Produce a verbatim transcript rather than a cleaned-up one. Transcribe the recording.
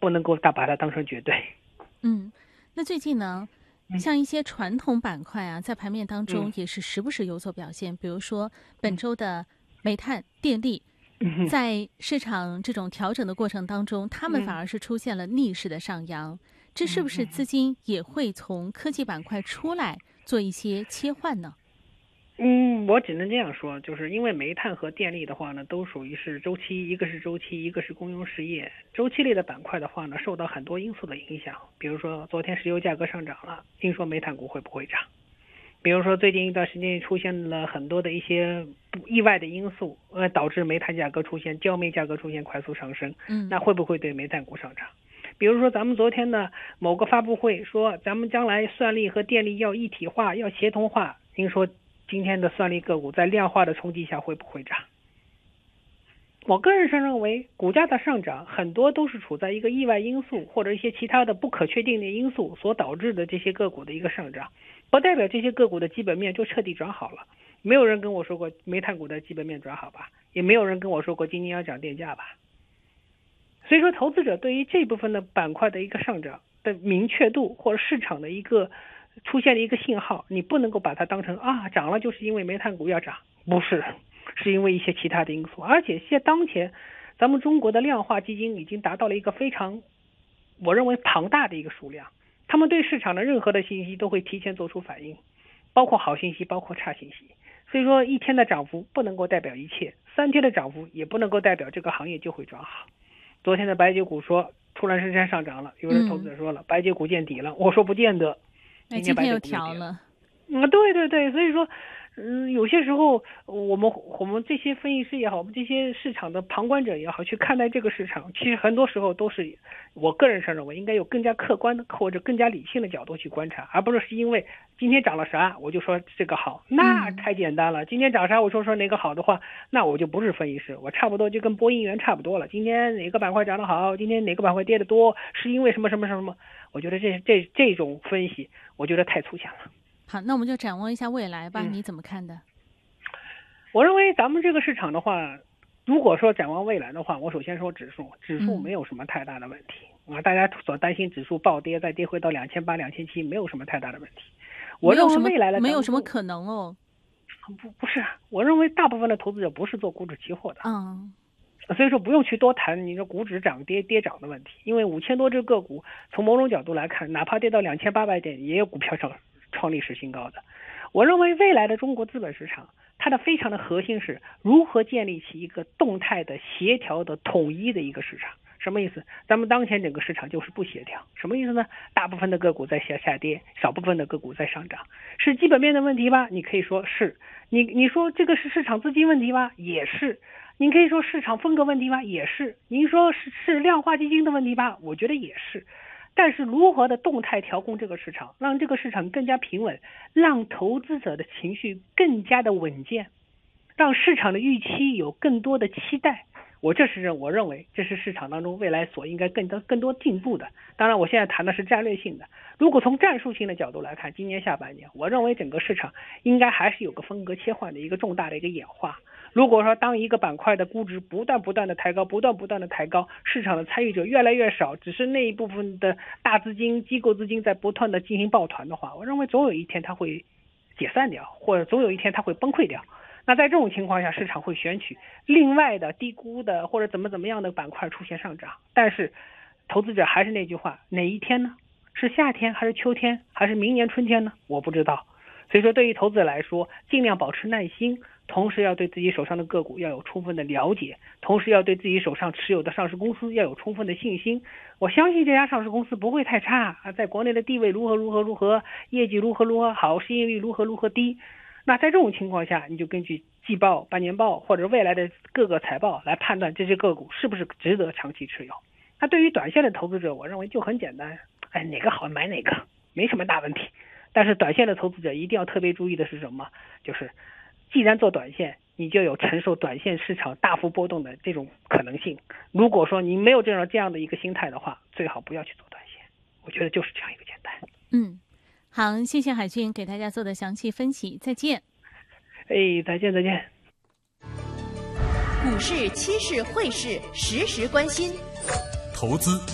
不能够大把它当成绝对。 嗯，那最近呢，像一些传统板块啊，在盘面当中也是时不时有所表现，嗯、比如说本周的煤炭、电力。 嗯、 在市场这种调整的过程当中，他们反而是出现了逆势的上扬，嗯、这是不是资金也会从科技板块出来做一些切换呢？ 嗯，我只能这样说，就是因为煤炭和电力的话呢，都属于是周期，一个是周期，一个是公用事业。周期类的板块的话呢，受到很多因素的影响，比如说昨天石油价格上涨了，听说煤炭股会不会涨？比如说最近一段时间出现了很多的一些不意外的因素，呃，导致煤炭价格出现焦煤价格出现快速上升， 嗯， 那会不会对煤炭股上涨？比如说咱们昨天的某个发布会说，咱们将来算力和电力要一体化，要协同化，您说今天的算力个股在量化的冲击下会不会涨？我个人上认为，股价的上涨很多都是处在一个意外因素或者一些其他的不可确定的因素所导致的这些个股的一个上涨，不代表这些个股的基本面就彻底转好了。没有人跟我说过煤炭股的基本面转好吧，也没有人跟我说过今年要涨电价吧。所以说，投资者对于这部分的板块的一个上涨的明确度，或者市场的一个出现的一个信号，你不能够把它当成啊涨了就是因为煤炭股要涨，不是。是因为一些其他的因素，而且现当前咱们中国的量化基金已经达到了一个非常我认为庞大的一个数量，他们对市场的任何的信息都会提前做出反应，包括好信息包括差信息。所以说一天的涨幅不能够代表一切，三天的涨幅也不能够代表这个行业就会转好。昨天的白酒股说突然之间上涨了，有人投资者说了、嗯、白酒股见底了，我说不见得， 今天白酒股又调了。 嗯，对对对，所以说嗯，有些时候我们我们这些分析师也好，我们这些市场的旁观者也好，去看待这个市场，其实很多时候都是我个人上认为应该有更加客观的或者更加理性的角度去观察，而不是是因为今天涨了啥我就说这个好，那太简单了。今天涨啥我说说哪个好的话，那我就不是分析师，我差不多就跟播音员差不多了。今天哪个板块涨得好，今天哪个板块跌得多，是因为什么什么什么？我觉得这这这种分析，我觉得太粗浅了。 好，那我们就展望一下未来吧、嗯、你怎么看的？ 我认为咱们这个市场的话，如果说展望未来的话，我首先说指数，指数没有什么太大的问题、嗯、啊，大家所担心指数暴跌再跌回到两千八、两千七没有什么太大的问题。我认为未来的没有什么可能哦。 不不是，我认为大部分的投资者不是做股指期货的。 嗯。 所以说不用去多谈你说股指涨跌跌涨的问题，因为五千多只个股从某种角度来看，哪怕跌到两千八百点也有股票上创历史新高的。我认为未来的中国资本市场，它的非常的核心是如何建立起一个动态的协调的统一的一个市场。什么意思？咱们当前整个市场就是不协调。什么意思呢？大部分的个股在下下跌，少部分的个股在上涨。是基本面的问题吧？你可以说是。你你说这个是市场资金问题吧？也是。您可以说市场风格问题吧？也是。您说是是量化基金的问题吧？我觉得也是。但是如何的动态调控这个市场，让这个市场更加平稳，让投资者的情绪更加的稳健，让市场的预期有更多的期待，我这是我认为这是市场当中未来所应该更多更多进步的。当然我现在谈的是战略性的，如果从战术性的角度来看，今年下半年我认为整个市场应该还是有个风格切换的一个重大的一个演化。如果说当一个板块的估值不断不断的抬高，不断不断的抬高，市场的参与者越来越少，只是那一部分的大资金、机构资金在不断的进行抱团的话，我认为总有一天它会解散掉，或者总有一天它会崩溃掉。那在这种情况下，市场会选取另外的低估的或者怎么怎么样的板块出现上涨。但是投资者还是那句话，哪一天呢？是夏天还是秋天还是明年春天呢？我不知道。所以说对于投资者来说，尽量保持耐心，同时要对自己手上的个股要有充分的了解，同时要对自己手上持有的上市公司要有充分的信心。我相信这家上市公司不会太差啊，在国内的地位如何如何如何，业绩如何如何好，市盈率如何如何低。那在这种情况下，你就根据季报、半年报或者未来的各个财报来判断这些个股是不是值得长期持有。那对于短线的投资者，我认为就很简单，哎，哪个好买哪个，没什么大问题。但是短线的投资者一定要特别注意的是什么？就是既然做短线，你就有承受短线市场大幅波动的这种可能性。如果说你没有这样这样的一个心态的话，最好不要去做短线。我觉得就是这样一个简单。 嗯，好，谢谢海军给大家做的详细分析，再见。 哎，再见再见。 股市、期市、汇市，时时关心。 投资